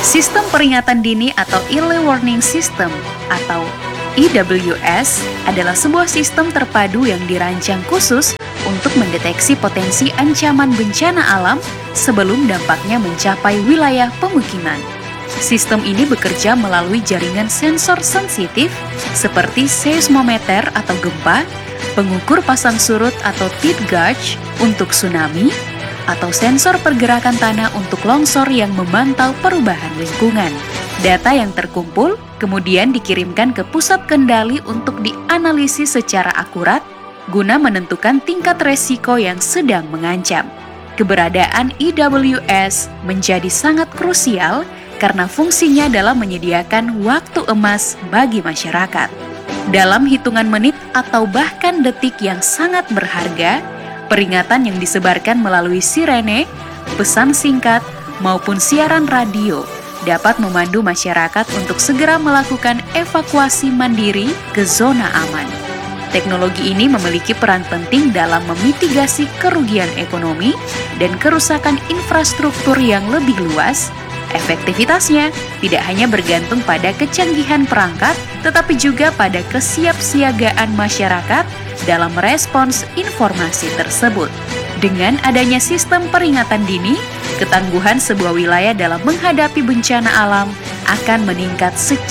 Sistem peringatan dini atau Early Warning System atau EWS adalah sebuah sistem terpadu yang dirancang khusus untuk mendeteksi potensi ancaman bencana alam sebelum dampaknya mencapai wilayah pemukiman. Sistem ini bekerja melalui jaringan sensor sensitif seperti seismometer atau gempa, pengukur pasang surut atau teeth gauge untuk tsunami, atau sensor pergerakan tanah untuk longsor yang memantau perubahan lingkungan. Data yang terkumpul kemudian dikirimkan ke pusat kendali untuk dianalisis secara akurat guna menentukan tingkat resiko yang sedang mengancam. Keberadaan EWS menjadi sangat krusial karena fungsinya dalam menyediakan waktu emas bagi masyarakat. Dalam hitungan menit atau bahkan detik yang sangat berharga, peringatan yang disebarkan melalui sirene, pesan singkat, maupun siaran radio dapat memandu masyarakat untuk segera melakukan evakuasi mandiri ke zona aman. Teknologi ini memiliki peran penting dalam memitigasi kerugian ekonomi dan kerusakan infrastruktur yang lebih luas. Efektivitasnya tidak hanya bergantung pada kecanggihan perangkat, tetapi juga pada kesiapsiagaan masyarakat dalam merespons informasi tersebut. Dengan adanya sistem peringatan dini, ketangguhan sebuah wilayah dalam menghadapi bencana alam akan meningkat secara